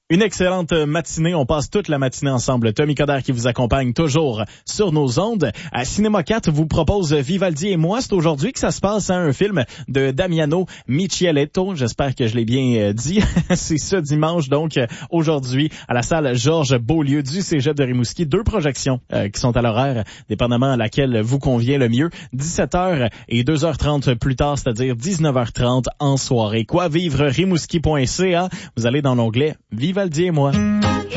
Une excellente matinée. On passe toute la matinée ensemble. Tommy Coderre qui vous accompagne toujours sur nos ondes. À Cinéma 4 vous propose Vivaldi et moi. C'est aujourd'hui que ça se passe, un film de Damiano Micheletto. J'espère que je l'ai bien dit. C'est ce dimanche, donc, aujourd'hui, à la salle Georges Beaulieu du Cégep de Rimouski. 2 projections qui sont à l'horaire, dépendamment à laquelle vous convient le mieux. 17h et 2h30 plus tard, c'est-à-dire 19h30 en soirée. Quoi vivre Rimouski.ca. Vous allez dans l'onglet Vivaldi et moi.